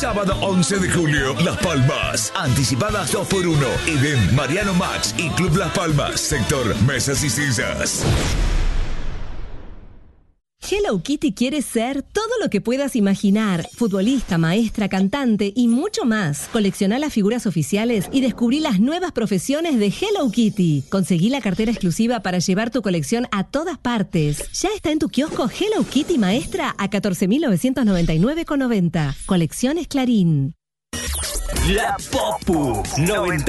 Sábado 11 de julio, Las Palmas. Anticipadas 2x1. Edén, Mariano Max y Club Las Palmas. Sector Mesas y Sillas. Hello Kitty quiere ser todo lo que puedas imaginar. Futbolista, maestra, cantante y mucho más. Colecciona las figuras oficiales y descubrí las nuevas profesiones de Hello Kitty. Conseguí la cartera exclusiva para llevar tu colección a todas partes. Ya está en tu kiosco Hello Kitty Maestra a 14.999,90. Colecciones Clarín. La Popu 90.